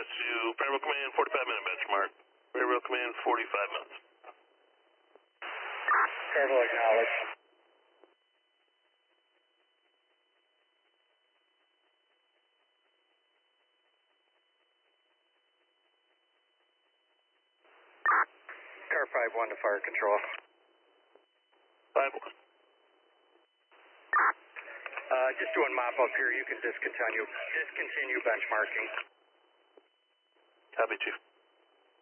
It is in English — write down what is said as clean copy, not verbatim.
to Paramount Command, 45-minute benchmark. Paramount Command, 45 minutes. Careful, acknowledge. Car 5-1 to fire control. 5-1. Just doing mop up here. You can discontinue benchmarking. Copy, Chief.